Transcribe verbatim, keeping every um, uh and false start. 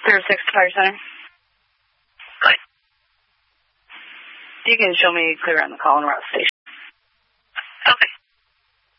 zero six Fire Center. Right. You can show me clear on the call and route station. Okay.